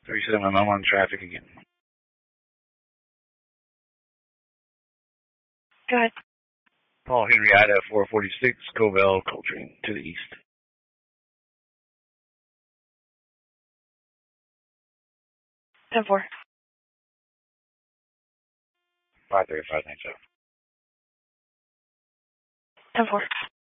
37, I'm on traffic again. Go ahead. Paul Henrietta, 446, Covell, Coltrane, to the east. 10-4. 535, 97. 10-4.